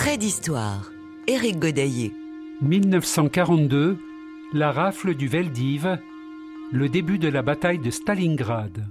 Trait d'histoire. Éric Godaillé. 1942, la rafle du Veldiv, le début de la bataille de Stalingrad.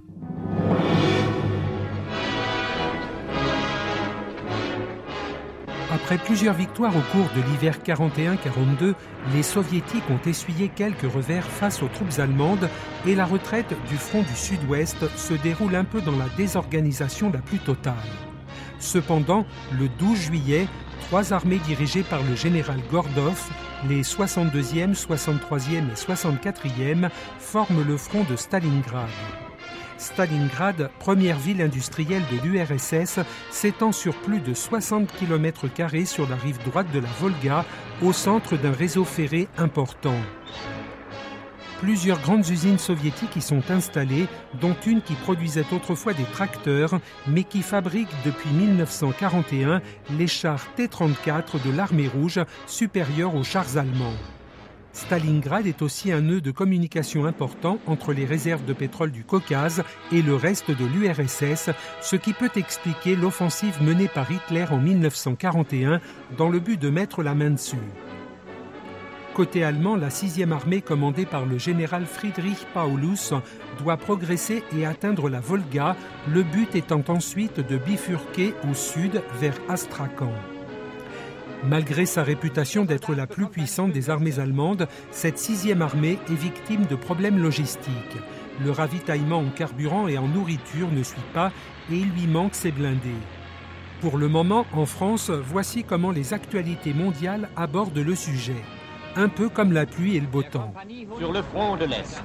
Après plusieurs victoires au cours de l'hiver 41-42, les soviétiques ont essuyé quelques revers face aux troupes allemandes et la retraite du front du sud-ouest se déroule un peu dans la désorganisation la plus totale. Cependant, le 12 juillet, 3 armées dirigées par le général Gordov, les 62e, 63e et 64e, forment le front de Stalingrad. Stalingrad, première ville industrielle de l'URSS, s'étend sur plus de 60 km² sur la rive droite de la Volga, au centre d'un réseau ferré important. Plusieurs grandes usines soviétiques y sont installées, dont une qui produisait autrefois des tracteurs, mais qui fabrique depuis 1941 les chars T-34 de l'armée rouge, supérieurs aux chars allemands. Stalingrad est aussi un nœud de communication important entre les réserves de pétrole du Caucase et le reste de l'URSS, ce qui peut expliquer l'offensive menée par Hitler en 1941 dans le but de mettre la main dessus. Côté allemand, la 6e armée commandée par le général Friedrich Paulus doit progresser et atteindre la Volga, le but étant ensuite de bifurquer au sud vers Astrakhan. Malgré sa réputation d'être la plus puissante des armées allemandes, cette 6e armée est victime de problèmes logistiques. Le ravitaillement en carburant et en nourriture ne suit pas et il lui manque ses blindés. Pour le moment, en France, voici comment les actualités mondiales abordent le sujet. Un peu comme la pluie et le beau temps. Sur le front de l'Est.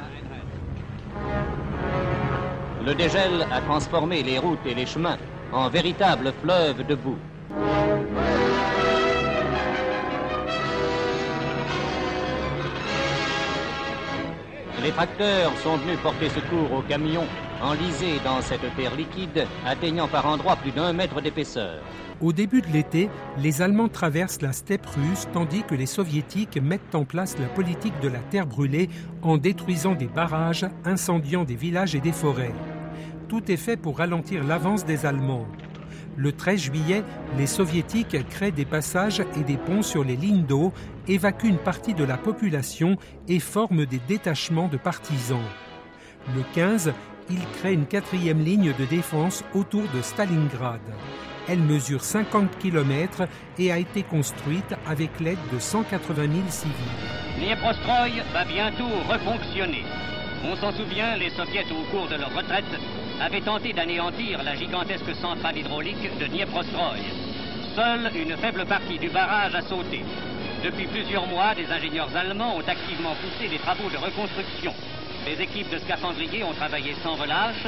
Le dégel a transformé les routes et les chemins en véritables fleuves de boue. Les tracteurs sont venus porter secours aux camions enlisés dans cette terre liquide, atteignant par endroits plus d'1 mètre d'épaisseur. Au début de l'été, les Allemands traversent la steppe russe tandis que les Soviétiques mettent en place la politique de la terre brûlée en détruisant des barrages, incendiant des villages et des forêts. Tout est fait pour ralentir l'avance des Allemands. Le 13 juillet, les Soviétiques créent des passages et des ponts sur les lignes d'eau, évacuent une partie de la population et forment des détachements de partisans. Le 15, ils créent une 4e ligne de défense autour de Stalingrad. Elle mesure 50 km et a été construite avec l'aide de 180 000 civils. Dnieprostroï va bientôt refonctionner. On s'en souvient, les soviets, au cours de leur retraite, avaient tenté d'anéantir la gigantesque centrale hydraulique de Dnieprostroï. Seule une faible partie du barrage a sauté. Depuis plusieurs mois, des ingénieurs allemands ont activement poussé des travaux de reconstruction. Les équipes de scaphandriers ont travaillé sans relâche